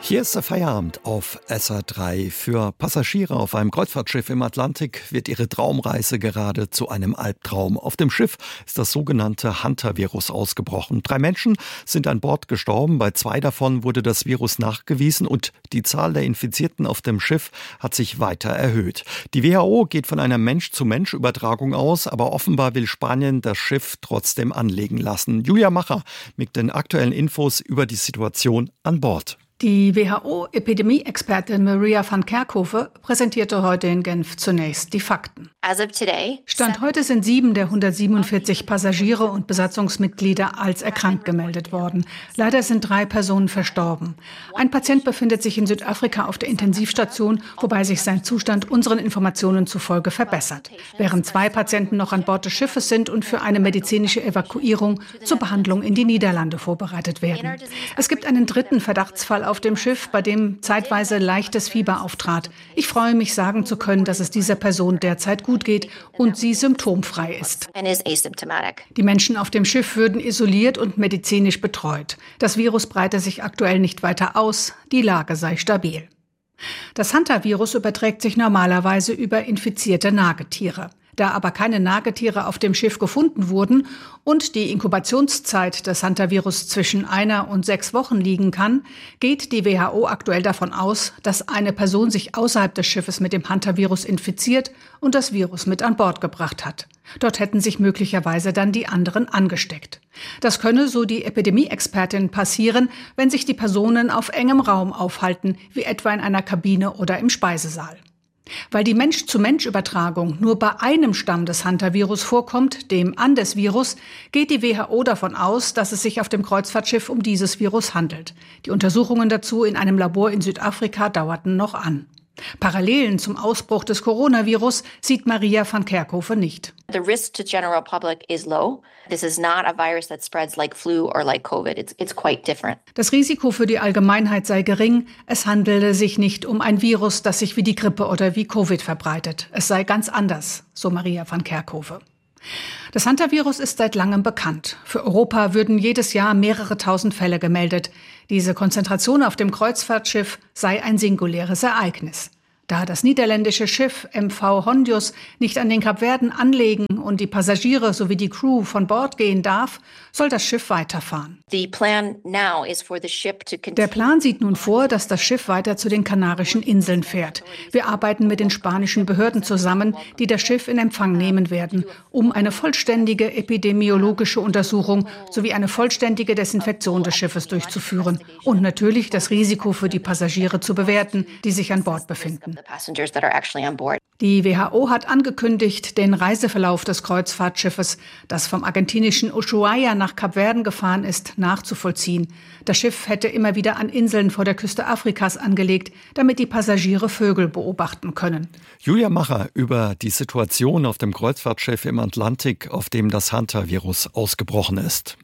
Hier ist der Feierabend auf SR3. Für Passagiere auf einem Kreuzfahrtschiff im Atlantik wird ihre Traumreise gerade zu einem Albtraum. Auf dem Schiff ist das sogenannte Hunter-Virus ausgebrochen. 3 Menschen sind an Bord gestorben, bei 2 davon wurde das Virus nachgewiesen und die Zahl der Infizierten auf dem Schiff hat sich weiter erhöht. Die WHO geht von einer Mensch-zu-Mensch-Übertragung aus, aber offenbar will Spanien das Schiff trotzdem anlegen lassen. Julia Macher mit den aktuellen Infos über die Situation an Bord. Die WHO-Epidemie-Expertin Maria van Kerkhove präsentierte heute in Genf zunächst die Fakten. Stand heute sind 7 der 147 Passagiere und Besatzungsmitglieder als erkrankt gemeldet worden. Leider sind 3 Personen verstorben. Ein Patient befindet sich in Südafrika auf der Intensivstation, wobei sich sein Zustand unseren Informationen zufolge verbessert. Während 2 Patienten noch an Bord des Schiffes sind und für eine medizinische Evakuierung zur Behandlung in die Niederlande vorbereitet werden. Es gibt einen 3. Verdachtsfall auf dem Schiff, bei dem zeitweise leichtes Fieber auftrat. Ich freue mich, sagen zu können, dass es dieser Person derzeit gut geht und sie symptomfrei ist. Die Menschen auf dem Schiff würden isoliert und medizinisch betreut. Das Virus breite sich aktuell nicht weiter aus, die Lage sei stabil. Das Hunter-Virus überträgt sich normalerweise über infizierte Nagetiere. Da aber keine Nagetiere auf dem Schiff gefunden wurden und die Inkubationszeit des Hunter-Virus zwischen 1 und 6 Wochen liegen kann, geht die WHO aktuell davon aus, dass eine Person sich außerhalb des Schiffes mit dem Hunter-Virus infiziert und das Virus mit an Bord gebracht hat. Dort hätten sich möglicherweise dann die anderen angesteckt. Das könne, so die Epidemie-Expertin, passieren, wenn sich die Personen auf engem Raum aufhalten, wie etwa in einer Kabine oder im Speisesaal. Weil die Mensch-zu-Mensch-Übertragung nur bei einem Stamm des Hunter-Virus vorkommt, dem Andes-Virus, geht die WHO davon aus, dass es sich auf dem Kreuzfahrtschiff um dieses Virus handelt. Die Untersuchungen dazu in einem Labor in Südafrika dauerten noch an. Parallelen zum Ausbruch des Coronavirus sieht Maria van Kerkhove nicht. The risk to general public is low. This is not a virus that spreads like flu or like COVID. It's quite different. Das Risiko für die Allgemeinheit sei gering. Es handele sich nicht um ein Virus, das sich wie die Grippe oder wie Covid verbreitet. Es sei ganz anders, so Maria van Kerkhove. Das Hunter-Virus ist seit langem bekannt. Für Europa würden jedes Jahr mehrere tausend Fälle gemeldet. Diese Konzentration auf dem Kreuzfahrtschiff sei ein singuläres Ereignis. Da das niederländische Schiff MV Hondius nicht an den Kapverden anlegen und die Passagiere sowie die Crew von Bord gehen darf, soll das Schiff weiterfahren. Der Plan sieht nun vor, dass das Schiff weiter zu den Kanarischen Inseln fährt. Wir arbeiten mit den spanischen Behörden zusammen, die das Schiff in Empfang nehmen werden, um eine vollständige epidemiologische Untersuchung sowie eine vollständige Desinfektion des Schiffes durchzuführen und natürlich das Risiko für die Passagiere zu bewerten, die sich an Bord befinden. Die WHO hat angekündigt, den Reiseverlauf des Kreuzfahrtschiffes, das vom argentinischen Ushuaia nach Kapverden gefahren ist, nachzuvollziehen. Das Schiff hätte immer wieder an Inseln vor der Küste Afrikas angelegt, damit die Passagiere Vögel beobachten können. Julia Macher über die Situation auf dem Kreuzfahrtschiff im Atlantik, auf dem das Hunter-Virus ausgebrochen ist.